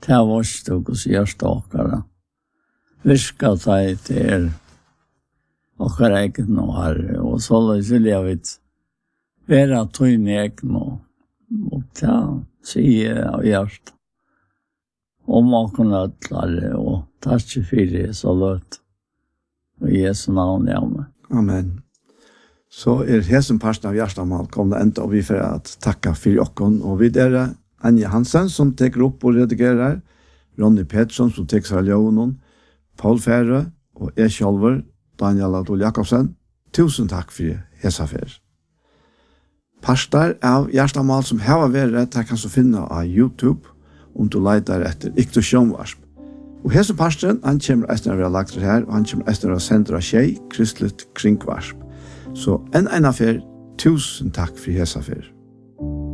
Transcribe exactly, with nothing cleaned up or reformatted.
ta vårt och så görstakare. Virka sig till och räkna nå Herre, och så vill jag vet vera tøyne egen og, og ta sige av hjert. Og maken ødlare, og takk for det så løt. Og i Jesu navn, ja med. Amen. Så er hesen parten av hjertemål kommet enda, og vi får at takka for jokken. Og vi er Anja Hansen som teker opp og redigerer, Ronny Pettersson som teker seg av Ljøvnen, Paul Fære og jeg selv, Daniel Adol Jakobsen. Tusen takk for hesafer. Pastor av hjertemål som har vært, det kan du finne av YouTube, om du leiter etter Ikto Sjønvarsp. Og hese pastoren, han kommer etter å være lagt her, og han kommer etter å sende av Kjei, Kristelig Kringvarsp. Så en en affær, tusen takk for hese affær.